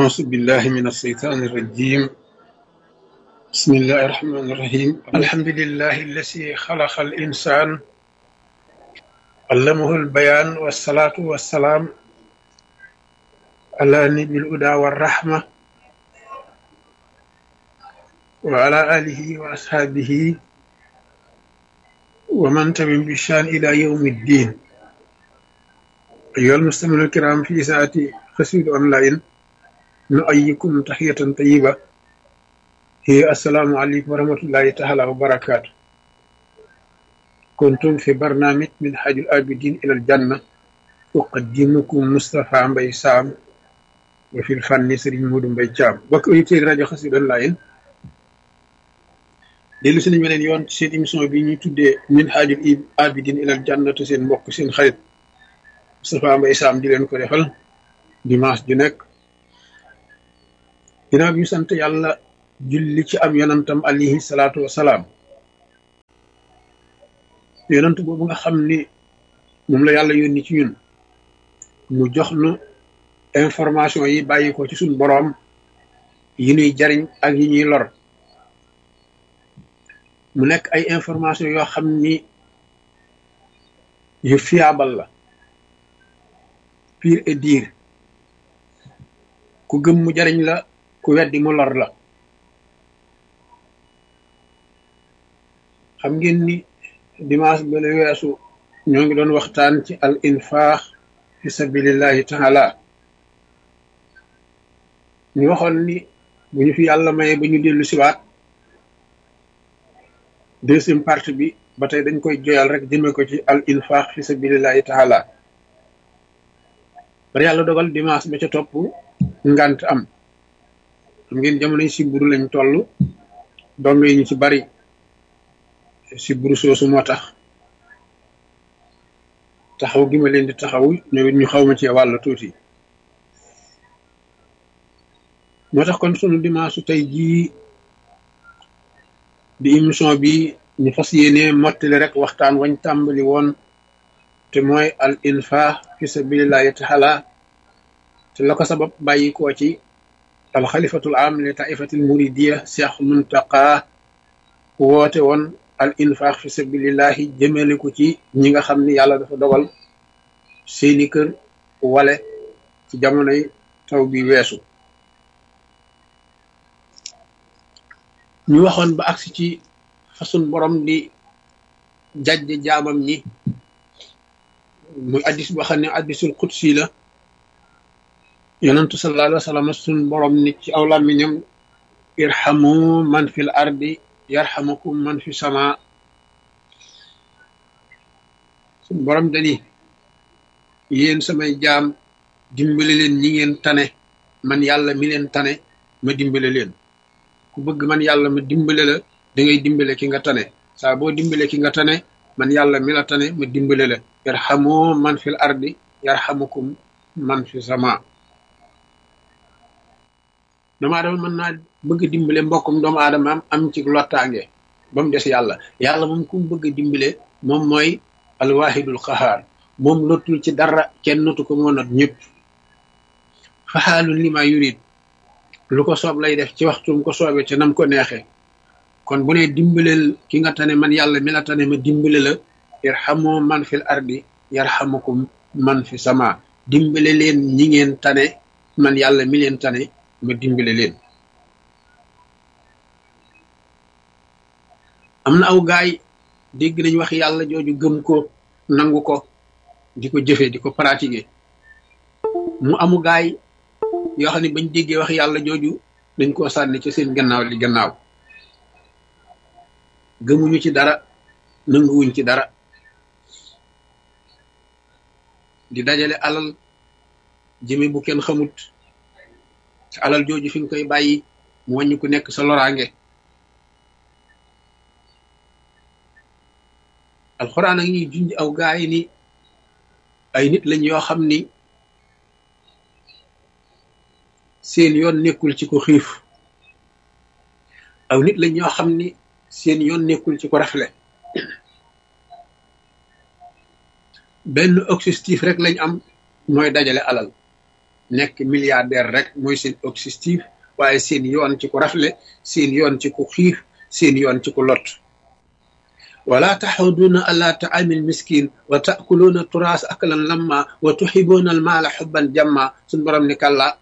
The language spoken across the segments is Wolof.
أعوذ بالله من الشيطان الرجيم. بسم الله الرحمن الرحيم. الحمد لله الذي خلق الإنسان علمه البيان والصلاة والسلام على نبي الهدى والرحمة وعلى آله وأصحابه ومن تبعهم بإحسان إلى يوم الدين. أيها المستمعون الكرام، في ساعة قصيدة أونلاين نؤيكم تحية طيبة هي السلام عليكم ورحمة الله تعالى وبركاته. كنتم في برنامج من حاج الآبدين إلى الجنة، أقدمكم مصطفى مباي سام وفي الفن سرين مودو مباي جام. بك أيتي راديو قصيدة أونلاين dellu si nañ weneen yoon ci seen émission bi ñuy tuddee min haajul abidin ilal jannatu, seen mbokk seen xarit Moustapha Mbaye Sam di leen ko defal dimanche ju nekk. ginnaaw bi ñu sant yàlla julli ci am yonantam alayhi salaatu wasalaam, yonant boobu nga xam ni moom la yàlla yónni ci ñun mu jox nu information yi bàyyi ko ci suñ boroom, yi ñuy jariñ ak yi ñuy lor. mu nekk ay information yoo xam ni yu fiable la, pure et dire. ku gëm mu jariñ la, ku weddi mu lor la. xam ngeen ni dimanche ba la weesu ñoo ngi doon waxtaan ci al infaq fi sabilillahi taala. ñu waxoon ni bu ñu fi yàlla maye ba ñu dellu siwaat, deuxième partie bi ba tey dañ koy joyal rek jëme ko ci al infaq fi sabilillahi taala. bari yàlla dogal dimanche ba ca topp ngant am. xam ngeen jamono yi sibbiru lañ toll, dongo yi ñu ci bari sibbiru soosu moo tax taxaw gi ma leen di taxaw ñoom it ñu xaw ma ci wàll tuuti. moo tax kon sunu dimanche tey jii di émission bi ñu fas yéene mottali rek waxtaan wañ tàmbali woon, te mooy al infaq fi sabilillahi taala. te la ko sabab bàyyi koo ci al xalifatul am li taifatil muridiya Cheikh Muntaqa woote woon al infaq fi sabilillahi jëmale ko ci ñi nga xam ni yàlla dafa dogal seeni kër wale ci jamonoy taw bi weesu. ñu waxoon ba agsi ci façon borom di jajj jaamam ñi, muy addis boo xam ne addisul qudsi la. yonentu sallallahu alayhi wa sallam sun borom nit ci aw làmmiñam, irhamu man fil ardi yarhamukum man fi sama. sun borom dani yéen samay jaam dimbale leen ñi ngeen tane, man yàlla mi leen tane ma dimbale leen. ku bëgg man yàlla ma dimbale la, da ngay dimbale ki nga tane. saa boo dimbale ki nga tane, man yàlla mi la tane ma dimbale la. yarhamu man fil ardi yarhamukum man fi sama. doomu aadama mën naa bëgg dimbale mbokkum doomu aadama am ci lottaange ba mu des yàlla. yàlla moom ku mu bëgg dimbale moom mooy alwahidul qahaar. moom lottul ci dara, kenn notu ko moo not ñëpp. faxaalun li ma yurid, lu ko soob lay def ci waxtum ko soobee ca nam ko neexee. kon bu ne dimbaleel ki nga tane, man yàlla mi la tane ma dimbale la. irhamu man fil ardi yarhamukum man fi sama. dimbale leen ñi ngeen tane, man yàlla mi leen tane ma dimbale leen. am na aw gaay dégg nañ wax yàlla jooju, gëm ko, nangu ko, di ko jëfe, di ko pratiquer. mu amu gaay yoo xam ne bañ déggee wax yàlla jooju dañ koo sànni ci seen gannaaw li gannaaw. gëmuñu ci dara, nanguwuñ ci dara. di dajale alal jëme bu kenn xamut. ci alal jooju fi nga koy bàyyi mu wàññi ku nekk sa loraange. alxuraan ak ñuy junj aw gaay ni ay nit lañ yoo xam ni seen yoon nekkul ci ko xiif. aw nit lañ ñoo xam ni seen yoon nekkul ci ko rafle. benn objectif rek lañ am, mooy dajale alal. nekk milliardaire rek mooy seen objectif waaye seen yoon ci ku rafle seen yoon ci ku xiif seen yoon ci ku lot wala taxuduuna ala taamil miskin wa taakuluuna turaas aklan lamma wa tuxibuuna al maala xubban jamma suñ borom ni kalla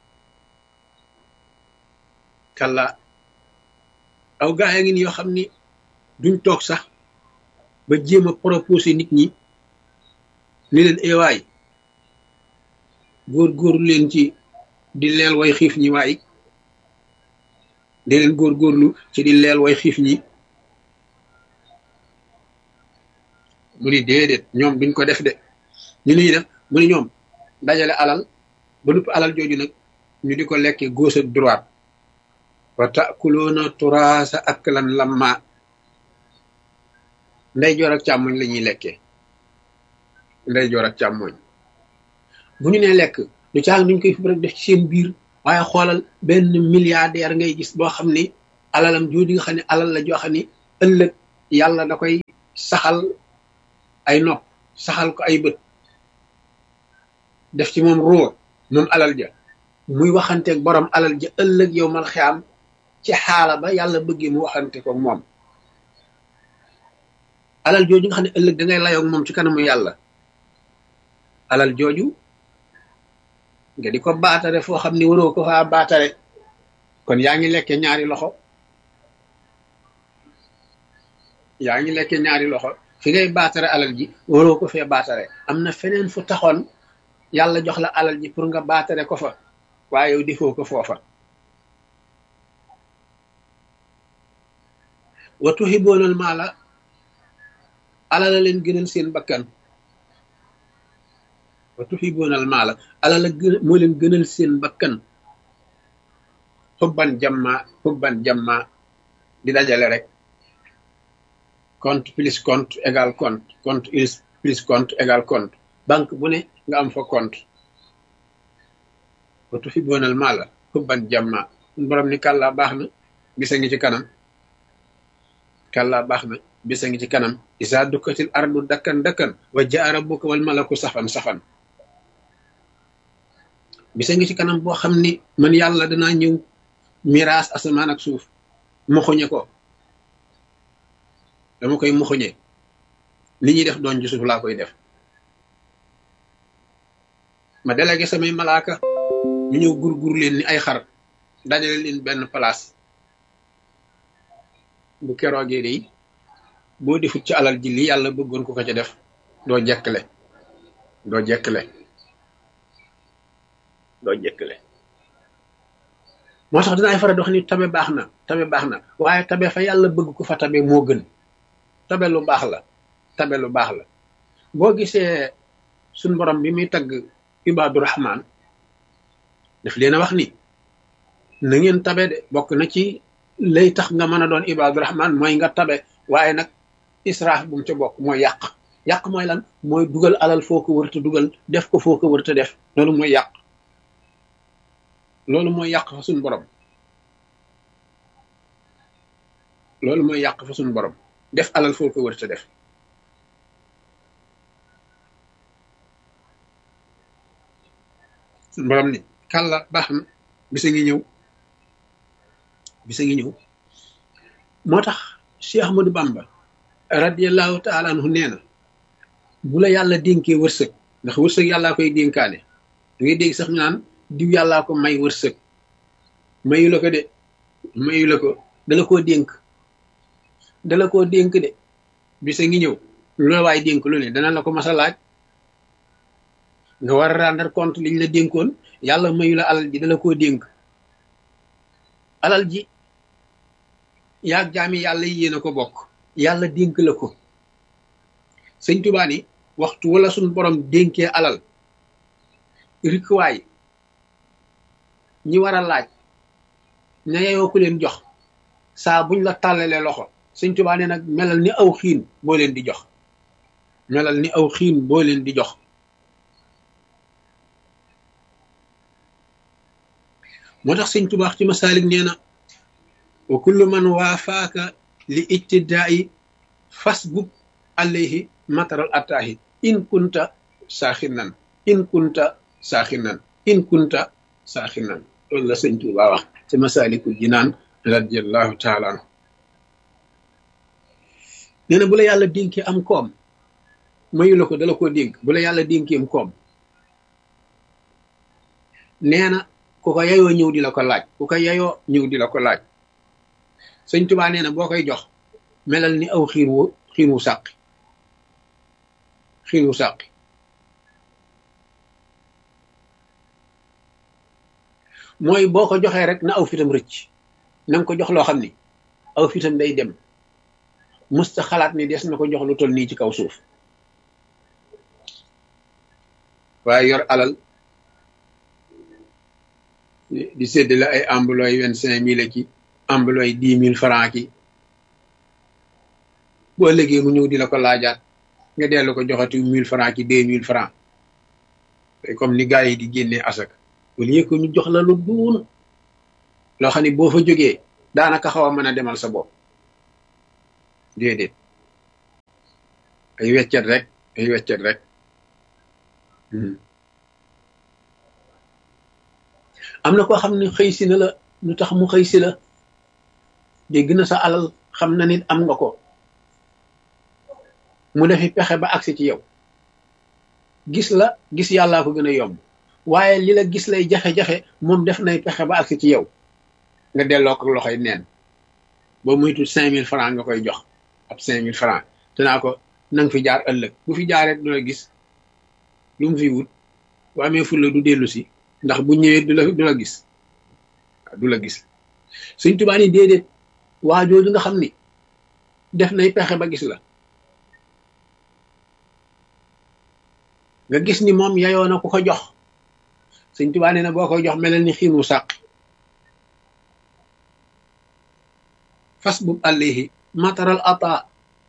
kalla aw gaa yi ngi ni yoo xam ni duñ toog sax ba jéem a proposé nit ñi ni leen ewaay góor-góorlu leen ci di leel way xiif ñi waay di leen góor-góorlu ci di leel way xiif ñi mu ni déedéet ñoom duñ ko def de ñu ni def mu ni ñoom dajale alal ba nupp alal jooju nag ñu di ko lekkee gauche ak droite wa taakuluuna turaasa aklan lamma ndeyjoor ak càmmoñ la ñuy lekkee ndeyjoor ak càmmoñ bu ñu nee lekk du caag duñ koy fi rek def ci seen biir waaye xoolal benn milliardaire ngay gis boo xam ni alalam jooju nga xam ne alal la joo xam ni ëllëg yàlla da koy saxal ay nopp saxal ko ay bët def ci moom ruur moom alal ja muy waxanteeg borom alal ja ëllëg yow mal xiyaam ci xaala ba yàlla bëggee mu waxante ko moom alal jooju nga xam ne ëllëg da ngay layoog moom ci kanamu yàlla alal jooju nga di ko baatare foo xam ni waroo ko faa baatare kon yaa ngi lekke ñaari loxo yaa ngi lekke ñaari loxo fi ngay baatare alal ji waroo ko fee baatare am na feneen fu taxoon yàlla jox la alal ji pour nga baatare ko fa waaye yow defoo ko foofa wa tuhiboonal maala alal la leen gënal seen bakkan wa tuhiboonal maala alal la moo leen gënal seen bakkan xubban jamma di dajale rek compte plus compte égal compte compte plus compte égal compte banque bu ne nga am fa compte wa tuhiboonal maala xubban jamma borom ni kàllaa baax na bisa ngi ci kanam kàllaa baax na bisa ngi ci kanam isa dukkatil ardu dakkan dakkan wa jaa rabbuka wal malaku safan safan bisa ngi ci kanam boo xam ni man yàlla danaa ñëw miraas asamaan ak suuf moxoñe ko dama koy moxoñe li ñuy def doon ci suuf laa koy def ma délégué samay malaaka ñu ñëw gur leen ni ay xar dajale leen benn place bu keroogee de boo defut ci alal ji li yàlla bëggoon ko ko ca def doo jekkle moo tax dinaay faral di wax ni tabe baax na waaye tabe fa yàlla bëgg ko fa tabe moo gën tabe lu baax la boo gisee suñ borom bi muy tagg ibaadu rahmaan daf leen a wax ni na ngeen tabe de bokk na ci lay tax nga mën a doon ibaadu rahmaan mooy nga tabe waaye nag israaf bu mu ca bokk mooy yàq mooy lan mooy dugal alal foo ko wërta dugal def ko foo ko wërta def loolu mooy yàq fa suñ borom def alal foo ko wërta def suñ borom ni kàlla baax na bisa ngi ñëw moo tax Cheikh Ahmadou Bamba radiyallahu taala anhu nee na bu la yàlla dénkee wërsëg ndax wërsëg yàllaa koy dénkaane da ngay dégg sax ñu naan diw yàllaa ko may wërsëg mayu la ko dala koo dénk de bisa ngi ñëw lu la waay dénk lu ne dana la ko mas a laaj nga war a rendre compte liñ la dénkoon yàlla mayu la alal ji dala koo dénk alal ji yaag jaami yàlla yéen a ko bokk yàlla dénk la ko sëñ Tuubaa ni waxtu wala suñ borom dénkee alal rikwaay ñi war a laaj ña yeyoo ku leen jox saa buñ la tàllalee loxo sëñ Tuubaa ne nag melal ni aw xiin boo leen di jox moo tax sëñ Tuubaa ci masaalik nee na wa kullu man waafaaka li ijtidaa'i fasbub alayhi mataral attaahi in kunta saaxinan in kunta saaxinan loolu la sëñ Tuubaa wax ci Masaalikul Jinaan radiyallahu taala anhu nee na bu la yàlla dénkee am koom mayu la ko dala koo dénk bu la yàlla dénkee am koom nee na ku ko yayoo ñëw di la ko laaj ku ko yayoo ñëw di la ko laaj sëñ Tuubaa nee na boo koy jox melal ni aw xiin wu sàqi mooy boo ko joxee rek na aw fitam rëcc na nga ko jox loo xam ni aw fitam day dem musta xalaat ni des na ko jox lu toll nii ci kaw suuf waaye yor alal di séddale ay ambulooy 25 000 ki ambulooy 10 000 francs ki boo ëllëgee mu ñëw di la ko laajaat nga dellu ko joxati 1000 francs ki 2000 francs comme ni gars yi di génnee asaka au lieu que ñu jox la lu duun loo xam ne boo fa jógee daanaka xaw a mën a demal sa bopp déedéet ay weccet rek am na koo xam ne xëy si na la lu tax mu xëy si la dégg na sa alal xam na nit am nga ko mu defi pexe ba agsi ci yow gis la gis yàllaa ko gën a yomb waaye li la gis lay jafe-jafe moom def nay pexe ba agsi ci yow nga delloo ko loxoy neen boo muytu 5000 francs nga koy jox ab 5000 francs te naa ko nang fi jaar ëllëg bu fi jaaree du la gis lu mu fi wut bu amee fulla du dellu si ndax bu ñëwee du la gis du la gis Sëñ Tuubaa ni déedéet waa jooju nga xam ni def nay pexe ba gis la nga gis ni moom yayoo na ku ko jox Sëñ Tuubaa nee na boo koy jox melal ni xiinu sàq fas bub àllihi mataral ata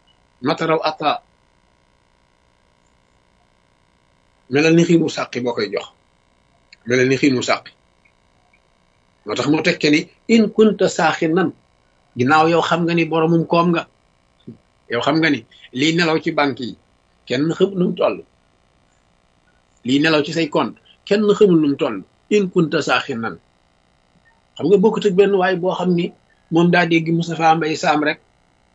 melal ni xiinu sàqi boo koy jox melal ni xiinu sàqi moo tax moo tekke ni in kunta saaxinan ginnaaw yow xam nga ni boromum koom nga yow xam nga ni lii nelaw ci banque yi kenn xamul nu mu toll lii nelaw ci say compte kenn xamul nu mu toll in kunta saaxinan xam nga bokkut ak benn waay boo xam ni moom daa dégg Moustapha Mbaye Sam rek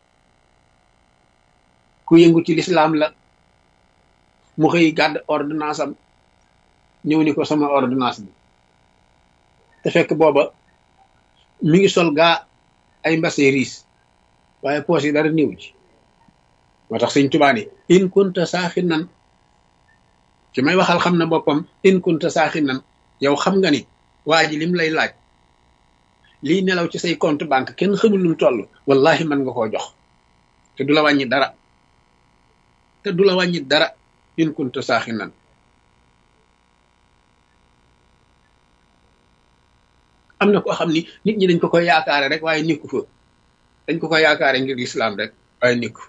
ku yëngu ci lislaam la mu xëy gàdd ordonnance am ñëw ni ko sama ordonnance bi te fekk booba mi ngi sol gaa ay mbase riis waaye poos yi dara néew ci moo tax Sëñ Tuubaa ni in kunta saaxinan ci may waxal xam na boppam in kunta saaxinan yow xam nga ni waa ji lim lay laaj lii nelaw ci say compte banque kenn xamul lu mu toll wallahi mën nga koo jox te du la wàññi dara in kunta saaxinan am na koo xam ni nit ñi dañ ko koy yaakaare rek waaye nekku fa dañ ko koy yaakaare ngir lislaam rek waaye nekku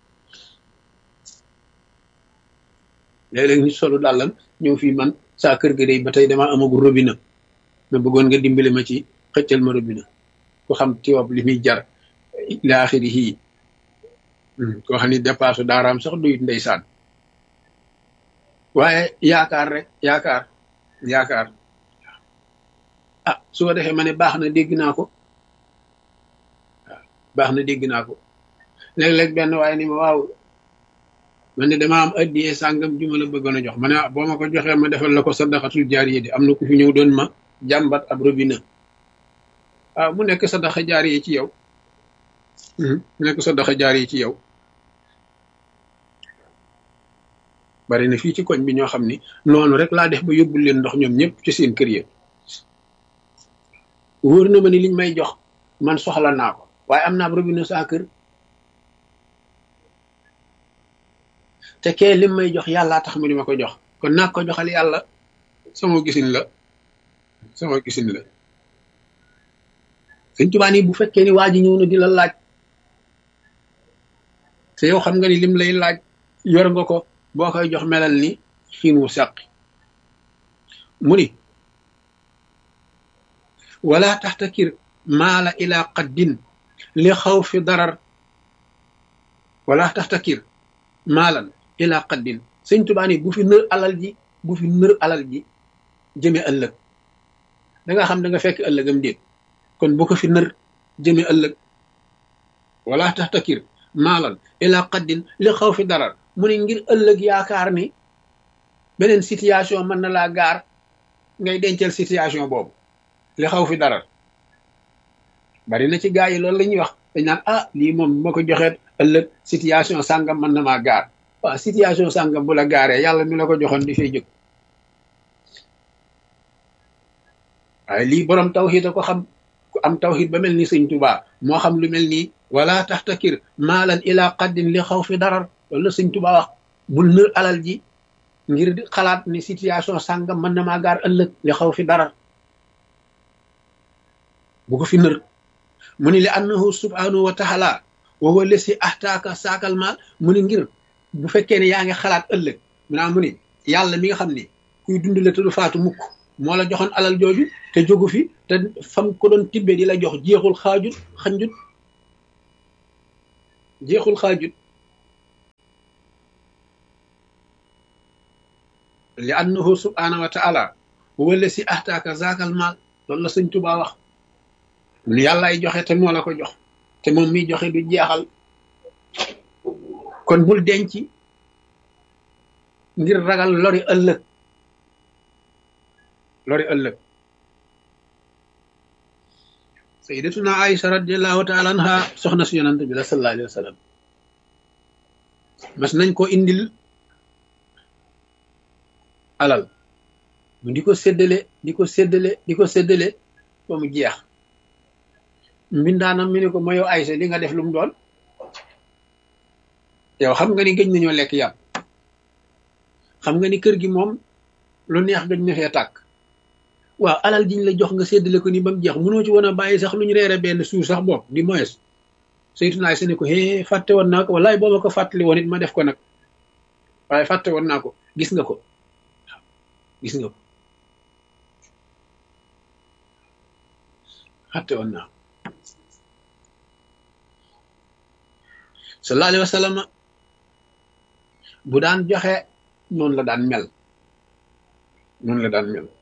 léeg-léeg nit solu dàllam ñëw fii man saa kër ga day ba tey dama amagul robinet ma bëggoon nga dimbali ma ci xëccal ma robinet ku xam tiwab li muy jar ila axirihi koo xam ni dépasse daaraam sax duyut ndeysaan waaye yaakaar rek yaakaar ah su ko defee ma ne baax na dégg naa ko léeg-léeg benn waaye ni ma waaw man ne dama am addiyee sàngam ju ma la bëggoon a jox ma ne boo ma ko joxee ma defal la ko sadaqatul jaariya di am na ku fi ñëw doon ma jàmbat ab robinet waaw mu nekk sadaqa jaariya ci yow bari na fii ci koñ bi ñoo xam ni noonu rek laa def ba yóbbul leen ndox ñoom ñëpp ci seen kër yi wóor na ma ni liñ may jox man soxla naa ko waaye am naa ab robinet saa kër te kee lim may jox yàllaa tax mu di ma ko jox kon naa ko joxal yàlla sama gisin la Sëñ Tuubaa ni bu fekkee ni waa ji ñëw na di la laaj te yow xam nga ni lim lay laaj yor nga ko boo koy jox melal ni xiin wu sàqi mu ni wala taxtakir maala ila qaddin li xaw fi darar wala taxtakir maalan ila qaddin Sëñ Tuubaa ni bu fi nër alal ji jëme ëllëg da nga xam da nga fekk ëllëgam déet kon bu ko fi nër jëme ëllëg wala taxtakir maalan ila qaddin li xaw fi darar mu ne ngir ëllëg yaakaar ni beneen situation mën na laa gaar ngay dencal situation boobu li xaw fi darar bari na ci gaa yi loolu la ñuy wax dañ naan ah lii moom ma ko joxeet ëllëg situation sàngam mën na maa gaar waaw situation sàngam bu la gaaree yàlla mi la ko joxoon di fay jóg waaye lii borom tawxiid a ko xam ku am tawxiid ba mel ni sëñ Tuubaa moo xam lu mel nii wala taxtakir maalan ila qaddin li xaw fi darar loolu la sëñ Tuubaa wax bul nër alal ji ngir di xalaat ni situation sàngam mën na maa gaar ëllëg li xaw fi darar bu ko fi nër mu ni li annahu subhanahu wa taala wa huwa lesi ahtaaka saakal maal mu ni ngir bu fekkee ne yaa ngi xalaat ëllëg mu ni yàlla mi nga xam ni kuy dund la te du faatu mukk moo la joxoon alal jooju te jógu fi te fam ko doon tibbe di la jox jeexul xaajut xanjut jeexul xaajut li annahu subhanahu wa taala huwa lesi ahtaaka saakal maal loolu la sëñ Tuubaa wax mu yàllaay joxe te moo la ko jox te moom miy joxe du jeexal kon bul denc ngir ragal lori ëllëg lori ëllëg sayyidatuna Aïcha radiyallahu taala anha soxna si yonante bi la sallallahu alayhi wa sallam mas nañ ko indil alal mu di ko séddale di ko séddale di ko séddale ba mu jeex mbindaanam mi ne ko ma yow Aysa li nga def lu mu doon yow xam nga ni gëj nañoo lekk yàpp xam nga ni kër gi moom lu neex gëj na fee tàkk waaw alal jiñ la jox nga séddale ko ni ba mu jeex mënoo ci woon a bàyyi sax lu ñu reere benn suur sax bopp di moyes Sayyidatuna Aysa ne ko hee fàtte woon naa ko wallaay boo ma ko fàttali woon it ma def ko nag waaye fàtte woon naa ko gis nga ko gis nga ko fàtte woon naa ko sallallahu alayhi wa sallam bu daan joxe noonu la daan mel noonu la daan mel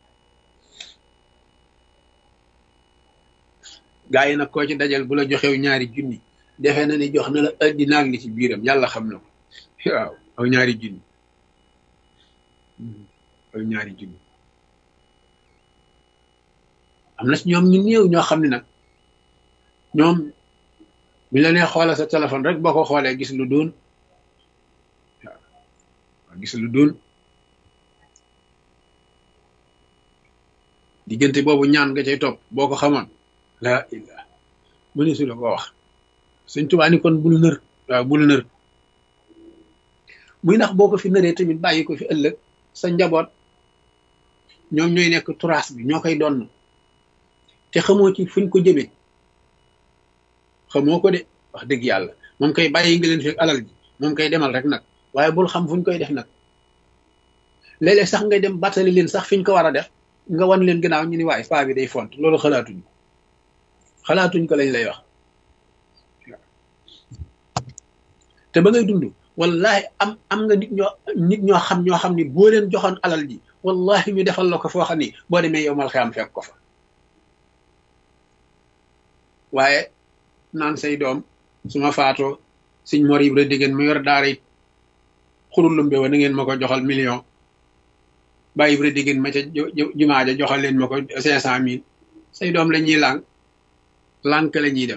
gaa yi nag koo ci dajal bu la joxew ñaari junni defe na ni jox na la addina ak li ci biiram yàlla xam na ko waaw aw ñaari junni aw ñaari junni am na si ñoom ñu néew ñoo xam ne nag ñoom bi la nee xoolal sa téléphone rek boo ko xoolee gis lu doon waaw gis lu doon diggante boobu ñaan nga cay topp boo ko xamoon laa illah mu ni su la ko wax Sëñ Tuubaa ni kon bul nër waaw bul nër muy ndax boo ko fi nëree tamit bàyyi ko fi ëllëg sa njaboot ñoom ñooy nekk turaas bi ñoo koy donn te xamoo ci fuñ ko jëmee xamoo ko de wax dëgg yàlla moom koy bàyyi nga leen fi alal ji moom koy demal rek nag waaye bul xam fuñ koy def nag léeg-léeg sax ngay dem battali leen sax fiñ ko war a def nga wan leen gannaaw ñu ni waaye paa bi day font loolu xalaatuñ ko lañ lay wax te ba ngay dund wallahi am nga nit ñoo xam ni boo leen joxoon alal ji wallahi ñu defal la ko foo xam ni boo demee yow mal xiyam fekk ko fa waaye naan say doom su ma faatoo Sëñ Mor Ibra Dégéen mu yor daara it xurulumbe wa na ngeen ma ko joxal million Baye Ibra Dégéen ma ca jumaa ja joxal leen ma ko 500 000 say doom la ñuy lànk la ñuy def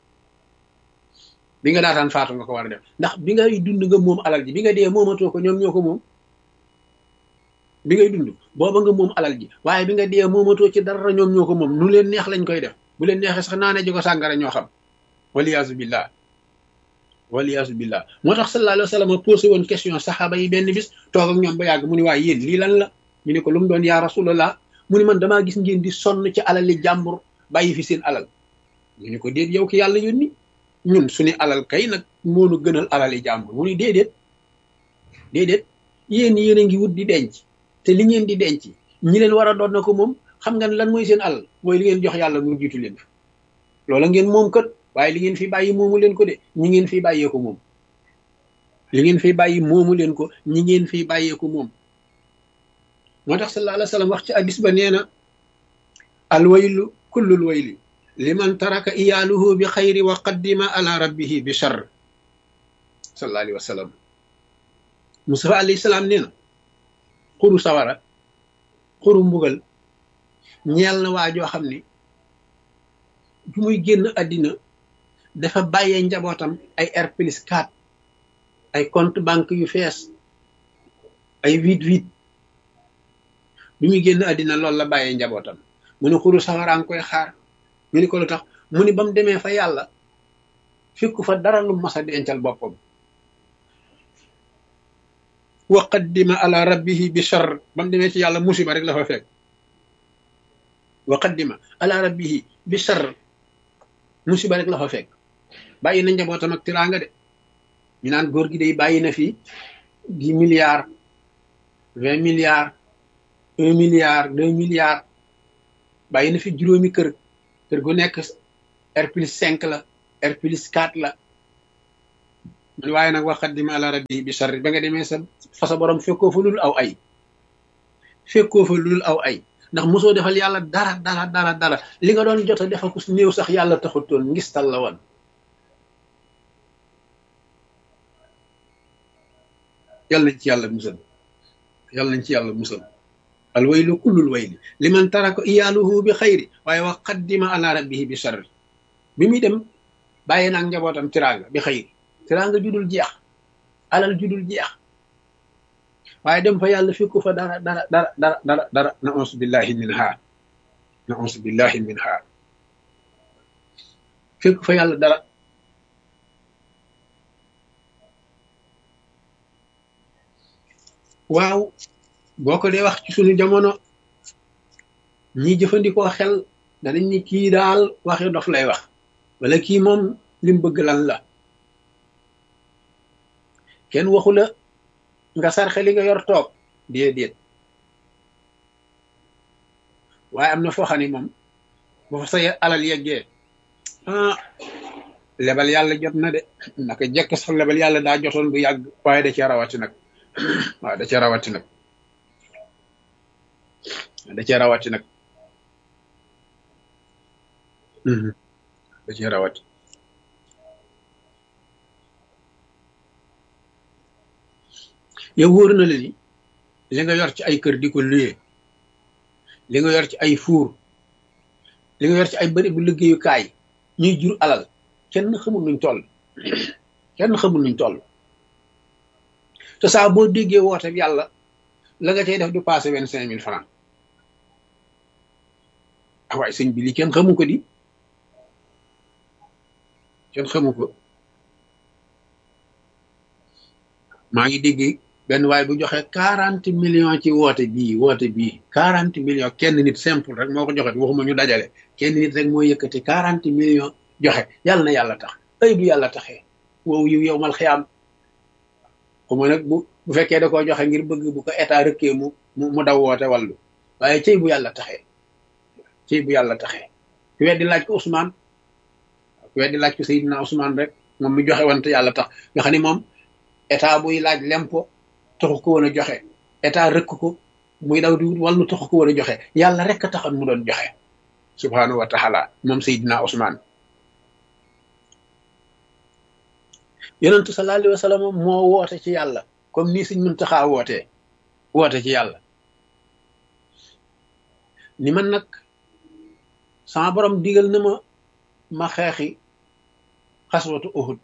bi nga daataan faatu nga ko war a def ndax bi ngay dund nga moom alal ji bi nga dee moomatoo ko ñoom ñoo ko moom bi ngay dund booba nga moom alal ji waaye bi nga dee moomatoo ci dara ñoom ñoo ko moom nu leen neex lañ koy def bu leen neexee sax naane ji ko sàngara ñoo xam waliyaasu billah waliyaasu billah moo tax sallallahu alayhi wa sallam posé woon question saxaaba yi benn bis toog ak ñoom ba yàgg mu ni waaye yéen lii lan la ñu ne ko lu mu doon yaa rasulallah mu ni man damaa gis ngeen di sonn ci alali jàmbur bàyyi fi seen alal ñu ne ko déet yow ki yàlla yónni ñun suñu alal kay nag moonu gënal alali jàmbur mu ni déedéet yéen a ngi wut di denc te li ngeen di denc ñi leen war a doon na ko moom xam nga lan mooy seen alal mooy li ngeen jox yàlla mu jiitu leen fi loola ngeen moom kat waaye li ngeen fi bàyyi moomu leen ko de ñi ngeen fi bàyyee ko moom li ngeen fi bàyyi moomu leen ko ñi ngeen fi bàyyee ko moom moo tax sallallahu alayhi wa sallam wax ci hadis ba nee na alwaylu kullul wayli liman taraka iyaaluhu bi xayri wa qaddima ala rabbihi bi charr sallallahu alayhi wa sallam. Mustafa alayhi salaam nee na xuru sawara xuru mbugal ñeel na waa joo xam ni bu muy génn àddina dafa bàyyee njabootam ay R+4 ay compte banque yu fees ay 8-8 bi muy génn àddina loolu la bàyyee njabootam. mu ne xuru sawaraan koy xaar ñu ni ko lu tax mu ni ba mu demee fa yàlla fekku fa dara lu mas a dencal boppam. wa qaddima ala rabbihi bi charr ba mu demee ci yàlla musiba rek la fa fekk. wa qaddima ala rabbihi bi charr musiba rek la fa fekk. bàyyi na njabootam ak tiraanga de ñu naan góor gi day bàyyi na fi 10 milliards 20 milliards 1 milliard 2 milliards bàyyi na fi juróomi kër gu nekk R+5 la R+4 la. man waaye nag wa qaddima ala rabbihi bi charr ba nga demee fa sa borom fekkoo fa lul aw ay fekkoo fa lul aw ay ndax mosoo defal yàlla dara li nga doon jot a defal ko su néew sax yàlla taxutoon ngistal la woon. yàlla nañ ci yàlla musal yàlla nañ ci yàlla musal. alwaylu kullul wayli liman taraka iyaaluhu bi xayri waaye wa qaddima ala rabbihi bi charri bi muy dem bàyyi naag njabootam tiraanga bi xayri tiraanga judul jeex alal judul jeex waaye dem fa yàlla fekku fa dara na auzu billahi minha fekku fa yàlla dara. waaw boo ko dee wax ci sunu jamono ñi jëfandikoo xel danañ ni kii daal waxi dof lay wax wala kii moom lim bëgg lan la. kenn waxu la nga sarxe li nga yor toog déedéet waaye am na foo xam ne moom bu fa sa alal yeggee lebal yàlla jot na de naka jekk sax lebal yàlla daa jotoon bu yàgg waaye da cee rawati nag waaw da cee rawati nag da cee rawati nag da cee rawati. yow wóor na la ni li nga yor ci ay kër di ko luyee li nga yor ci ay fuur li nga yor ci ay bëri bu liggéeyukaay ñuy jur alal kenn xamul nuñ toll te saa boo déggee woote bi yàlla la nga cay def du passé 25 000 francs. waaye sëñ bi lii kenn xamu ko di kenn xamu ko. maa ngi dégg benn waaye bu joxe 40 millions ci woote bii 40 millions kenn nit simple rek moo ko joxe waxuma ñu dajale kenn nit rek moo yëkkati 40 millions joxe yàlla na yàlla tax ay bu yàlla taxee wow yu yow mal xiyaam xuma nag bu fekkee da koo joxe ngir bëgg bu ko état rëkkee mu daw woote wàllu waaye cëy bu yàlla taxee ku weddi laaj ko Ousmane ku weddi laaj ko Seydina Ousmane rek moom mi joxe wante yàlla tax nga xam ni moom état buy laaj lempo taxu ko woon a joxe état rëkk ko muy daw di wut wàllu taxu ko woon a joxe yàlla rek a taxoon mu doon joxe subhanahu wa taala moom Seydina Ousmane. yonentu sallallahu alayhi wa sallam moo woote ci yàlla comme nii Sëñ Muntaxa woote ci yàlla ni man nag sama borom digal na ma xeexi xaswatu Uhud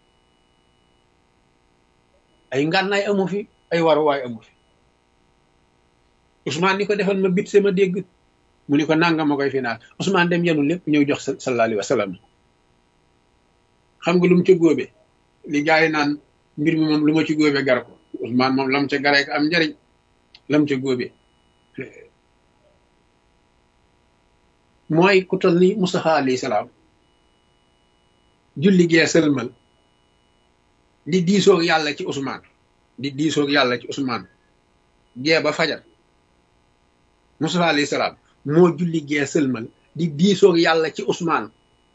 ay ngànnaay amu fi ay waruwaay amu fi. Ousmane ni ko defal ma bit sama dégg mu ni ko nangam ma koy finaal Ousmane dem yenu lépp ñëw jox sallallahu alayhi wa sallam. xam nga lu mu ca góobe li gars yi naan mbir mi moom lu ma ci góobe gar ko Ousmane moom lam ca garee ko am njariñ lam ca góobe mooy ku toll ni Mustafa alayhi salaam julli gee sëlmal di diisoog yàlla ci Ousmane gee ba fajar Mustafa alayhi salaam moo julli gee sëlmal di diisoog yàlla ci Ousmane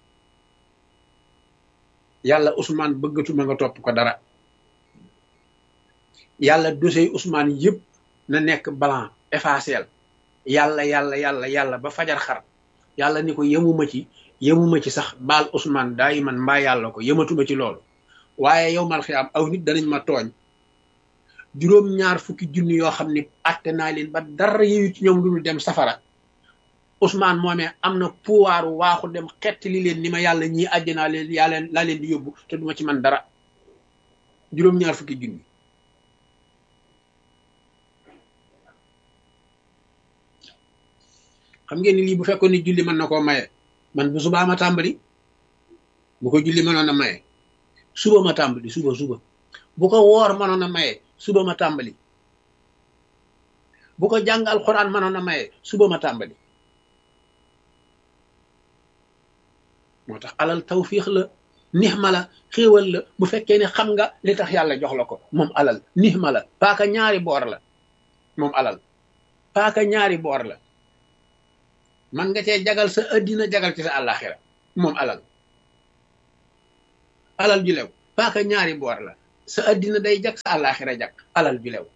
yàlla Ousmane bëggatuma nga topp ko dara yàlla dossier Ousmane yëpp na nekk blanc effaceel yàlla yàlla yàlla yàlla ba fajar xar yàlla ni ko yemuma ci sax baal Ousmane daay man mbaa yàlla ko yematuma ci loolu waaye yow mal xiyaam aw nit danañ ma tooñ juróom-ñaar fukki junni yoo xam ne atte naa leen ba dara yeyu ci ñoom lu dem safara Ousmane moomee am na pouvoir waaxu dem xett li leen ni ma yàlla ñii àjjanaa leen yàlla laa leen di yóbbu te duma ci man dara juróom-ñaar fukki junni xam ngeen ni lii bu fekkoon ni julli mën na koo maye man bu subaa ma tàmbali bu ko julli mënoon a maye suba ma tàmbali suba bu ko woor mënoon a maye suba ma tàmbali bu ko jàng alxuraan mënoon a maye suba ma tàmbali moo tax alal tawfiix la nixma la xéewal la bu fekkee ne xam nga li tax yàlla jox la ko moom alal nixma la paaka ñaari boor la moom alal paaka ñaari boor la man nga cee jagal sa addina jagal ci sa àllaaxira moom alal ju lew paaka ñaari boor la sa addina day jag sa àllaaxira jag alal ju lew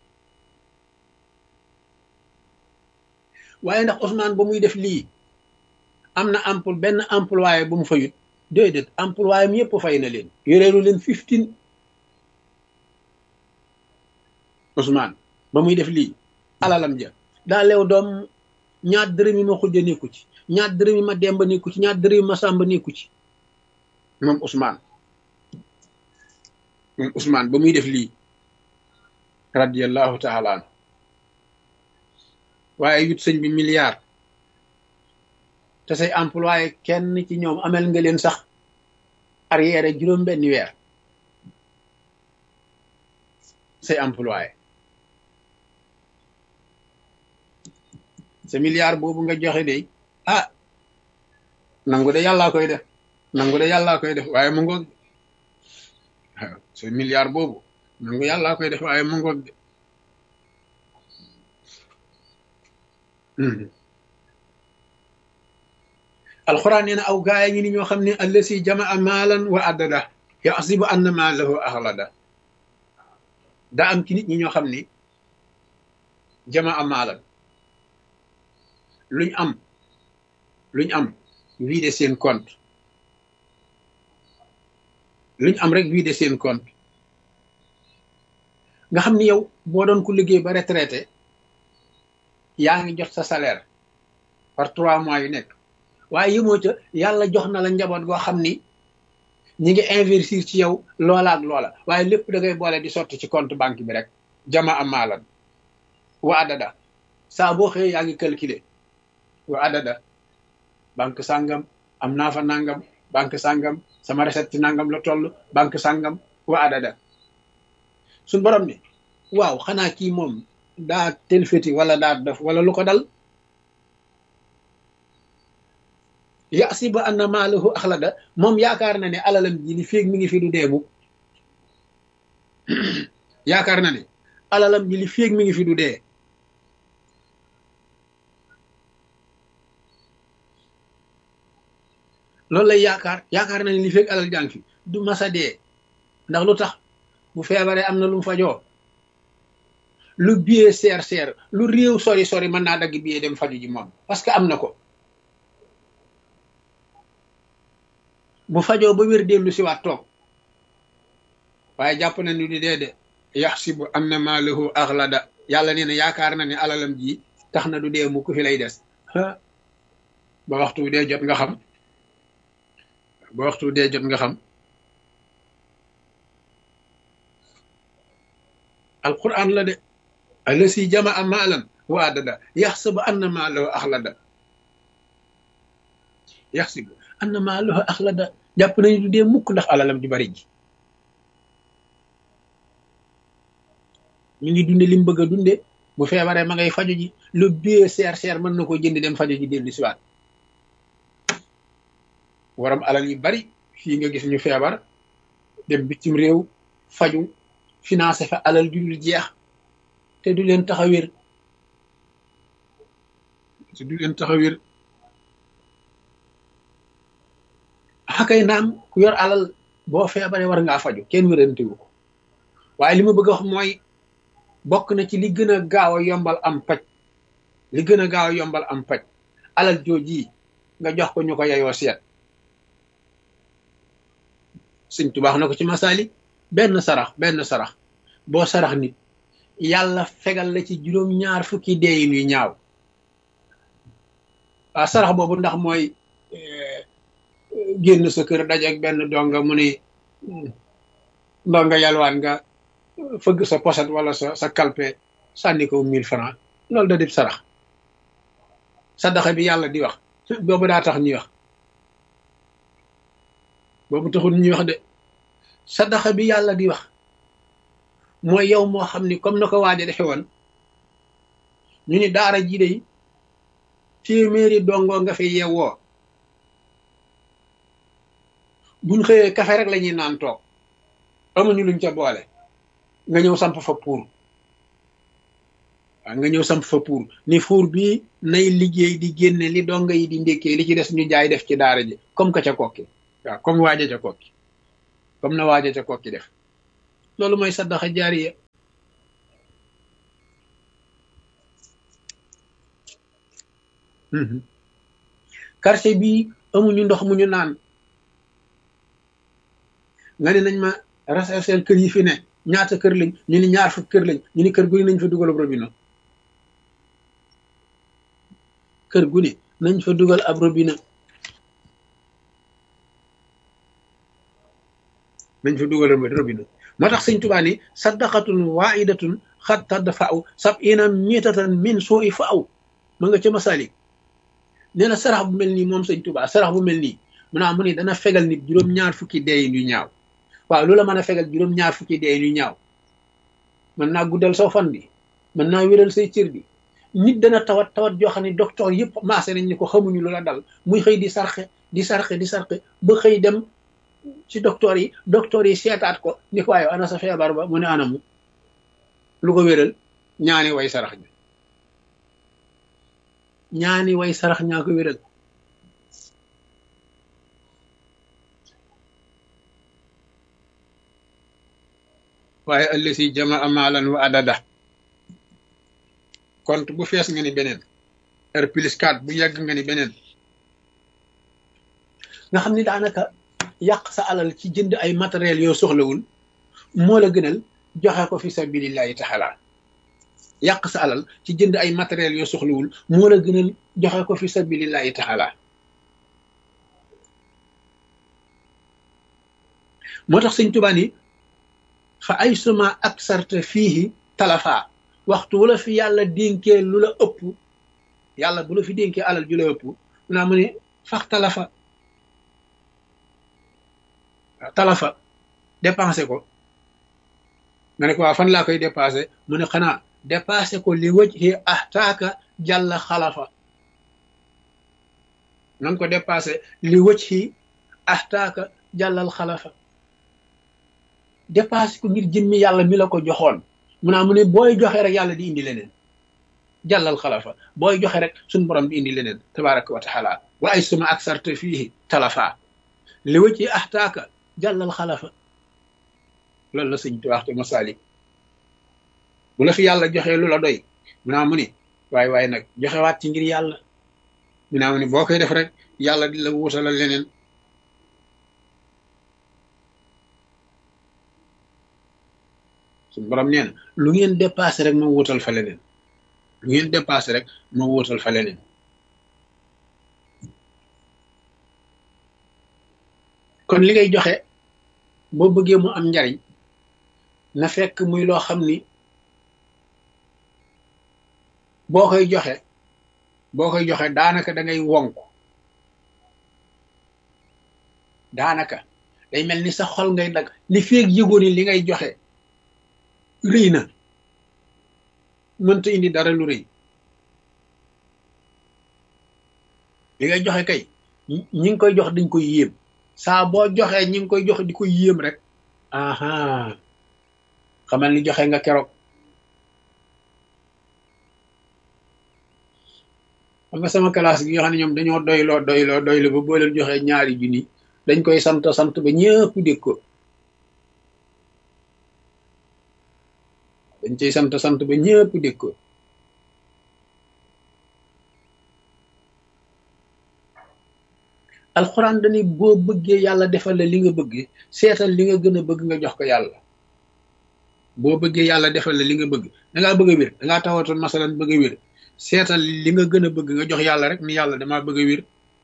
waaye ndax Ousmane ba muy def lii am na benn employé bu mu fayut déedéet employé mi yëpp fay na leen yoreelu leen 15 Ousmane ba muy def lii alalam ja daa lew doom ñaar dërëm yi ma xujja nekku ci ñaar dërëm yi ma demba nekku ci ñaar dërëm yi ma sàmba nekku ci moom Ousmane ba muy def lii radiyallahu taala anhu waaye yut sëñ bi milliard te say employé kenn ci ñoom amel nga leen sax arrière juróom benni weer say employé sa milliard boobu nga joxe de nangu de yàllaa koy def waaye mu ngoog waaw sa milliard boobu nangu yàllaa koy def waaye mu ngoog de alxuraan nee na aw gaaya ñi ni ñoo xam ne allasi jamaa maalan wa addada yaxsibu anna maalahu axlada daa am ci nit ñi ñoo xam ni jamaa maalan luñ am vider seen compte luñ am rek vider seen compte nga xam ni yow boo doon ku liggéey ba retraité yaa ngi jot sa salaire par 3 mois yu nekk waaye yëmoo ca yàlla jox na la njaboot goo xam ni ñi ngi investir ci yow loola ak loola waaye lépp da ngay boole di sotti ci compte banque bi rek jamaa maalan wa adada saa boo xëyee yaa ngi calculer wa adada banque sàngam am naa fa nangam banque sàngam sama recette ci nangam la toll banque sàngam wa adada suñ borom ni waaw xanaa kii moom daa telfeti wala daa def wala lu ko dal yasibu anna maalahu axlada moom yaakaar na ne alalam ji li féeg mi ngi fi du deemu yaakaar na ne alalam ji li féeg mi ngi fi du dee loolu lay yaakaar na ne li féeg alal jàng fi du masa dee ndax lu tax bu feebaree am na lu mu fajoo lu billet seer lu réew sori mën naa dagg billet dem faju ji moom parce que am na ko bu fajoo ba wér dellu si waat toog waaye jàpp na ni du dee de yaxsibu anna maalahu axlada yàlla nee na yaakaar na ne alalam ji tax na du dee mu ko fi lay des ba waxtu dee jot nga xam alquran la de allasi jamaa maalan wa adada yaxsibu anna maalahu axlada yaxsibu anna maalahu axlada jàpp nañu du dee mukk ndax alalam di bari ji ñu ngi dunde li mu bëgg a dunde bu feebaree ma ngay faju ji lu bie seer mën na koo jënd dem faju ji dellu si waat waram alal yu bari fii nga gis ñu feebar dem bitim réew faju financé fa alal ju dul jeex te du leen tax a wér xakay naam ku yor alal boo feebaree war ngaa faju kenn wérantewu ko waaye li ma bëgg a wax mooy bokk na ci li gën a gaaw a yombal am paj li gën a gaaw yombal am paj alal jooji nga jox ko ñu ko yeyoo seet. Sëñ Tuubaa wax na ko ci masaali benn sarax boo sarax nit yàlla fegal la ci juróom-ñaar fukki deeyin yu ñaaw. waaw sarax boobu ndax mooy génn sa kër dajeeg benn donga mu ni ndonga yalwaan nga fëgg sa poset wala sa kalpe sànni ko 1000 francs loolu da dib sarax. sadaxa bi yàlla di wax boobu daa tax ñuy wax, boobu taxul ñuy wax de. sadaxa bi yàlla di wax mooy yow moo xam ni comme na ko waaja defe woon ñu ni daara ji de téeméeri dongoo nga fi yeewoo buñ xëyee kafe rek la ñuy naan toog amuñu luñ ca boole nga ñëw samp fa pour waaw nga ñëw samp fa pour ni fuur bi nay liggéey di génne li donga yi di ndékkee li ci des ñu jaay def ci daara ji comme que ca kokki waaw comme waaja ca kokki comme na waaja ca kokki def. loolu mooy saddaxa jaariya. quartier bii amuñu ndox mu ñu naan nga ne nañ ma rechercher kër yi fi ne ñaata kër lañ ñu ni 2 fukki kër lañ ñu ni kër gu ne nañ fa dugal ab robinet. kër gu ne nañ fa dugal ab robinet. nañ fa dugal ab robinet. moo tax sëñ Tuubaa ni saddaqatun waa'idatun xat tadfa'u sab'ina mitatan min suu'i fa'u ma nga ca Masaalik. nee na sarax bu mel nii moom sëñ Tuubaa sarax bu mel nii mu ni dana fegal nit juróom-ñaar fukki deeyin yu ñaaw. waaw loola mën a fegal juróom-ñaar fukki deeyin yu ñaaw mën naa guddal saw fan bi mën naa wéral say cër bi. nit dana tawat joo xam ne docteur yëpp maase nañ ni ko xamuñu lu la dal muy xëy di sarxe ba xëy dem ci docteur yi seetaat ko ni ko waaye ana sa feebar ba mu ne anamu lu ko wéral ñaani way sarax ñaa ko wéral. waaye allasi jamaa maalan wa adada compte bu fees nga ni beneen R+4 bu yàgg nga ni beneen nga xam ni daanaka yàq sa alal ci jënd ay matériel yoo soxlawul moo la gënal joxe ko fi sabilillahi taala. yàq sa alal ci jënd ay matériel yoo soxlawul moo la gënal joxe ko fi sabilillahi taala. moo tax sëñ Tuubaa ni fa ay suma ak sarte fii talafa waxtu wala fi yàlla dénkee lu la ëpp yàlla bu la fi dénkee alal ju la ëpp mu ne fax talafa dépensé ko nga ne ko waa fan laa koy dépensé mu ne xanaa dépensé ko li wajhi ahtaaka jàlla xalafa nan ko dépensé li wajhi ahtaaka jàllal xalafa dépensé ko ngir jëmmi yàlla mi la ko joxoon mu ne booy joxe rek yàlla di indi leneen jàllal xalafa booy joxe rek suñ borom di indi leneen tabaraka wa taala wa ay suma ak sarte fii talafa li wajhi ahtaaka jàllal xalafa. loolu la sëñ Tuubaa te Masaalik bu la fi yàlla joxee lu la doy mu ni waaye nag joxewaat ci ngir yàlla mu ni boo koy def rek yàlla di la wutalal leneen. suñu borom nee na lu ngeen dépassé rek ma wutal fa leneen lu ngeen dépassé rek ma wutal fa leneen. kon li ngay joxe boo bëggee mu am njariñ na fekk muy loo xam ni boo koy joxe daanaka da ngay wonk daanaka day mel ni sa xol ngay dagg li feeg yëgoo ni li ngay joxe rëy na mënta indi dara lu rëy li ngay joxe kay ñi ngi koy jox dañ koy yéem saa boo joxee ñi ngi koy jox di ko yéem rek aha xamal ni joxe nga keroog. xam nga sama classe gi nga xam ne ñoom dañoo doyloo ba boo leen joxee 2 junni dañ koy sant ba ñëpp dégg ko dañ cay sant ba ñëpp dégg ko alxuraan dañuy boo bëggee yàlla defal la li nga bëgg seetal li nga gën a bëgg nga jox ko yàlla. boo bëggee yàlla defal la li nga bëgg dangaa bëgg a wér dangaa tawatoon masalan bëgg a wér seetal li nga gën a bëgg nga jox yàlla rek ni yàlla damaa bëgg a wér.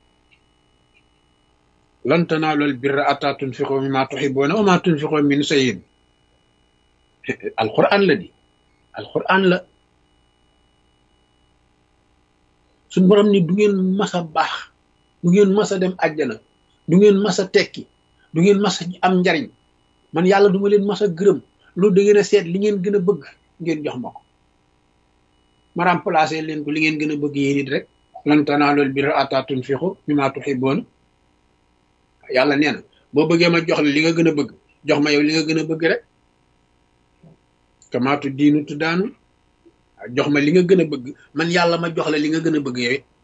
lan tanaalul birra hattaa tunfiqu mimmaa tuhibbuuna wa maa tunfiqu min shay'in alxuraan la di alxuraan la. suñu borom ni du ngeen mas a baax du ngeen mas a dem àjjana du ngeen mas a tekki du ngeen mas a am njariñ man yàlla du ma leen mas a gërëm loolu da ngeen a seet li ngeen gën a bëgg ngeen jox ma ko ma remplacé leen ko li ngeen gën a bëgg yéen it rek lan tanaalul birra hattaa tunfiqu mimmaa tuhibbuuna yàlla nee na boo bëggee ma jox la li nga gën a bëgg jox ma yow li nga gën a bëgg rek kamaatu diinu tu daanu jox ma li nga gën a bëgg man yàlla ma jox la li nga gën a bëgg yow it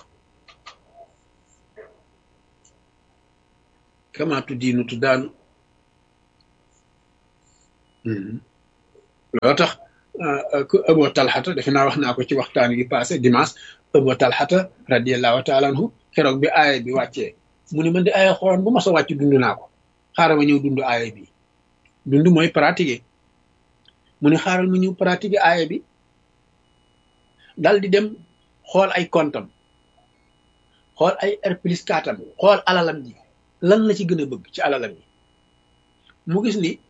kamaatu diinu tu daanu loo tax ku Abu Talhata defe naa wax naa ko ci waxtaan gi passé dimanche Abu Talhata radiyallahu taala anhu keroog bi aaya bi wàccee mu ne man di aaya xoolal bu ma sa wàcc dund naa ko xaaral ma ñëw dund aaya bi dund mooy pratiquer mu ne xaaral ma ñëw pratiquer aaya bi dal di dem xool ay comptam xool ay R+4 am xool alalam ji lan la ci gën a bëgg ci alalam ji mu gis ni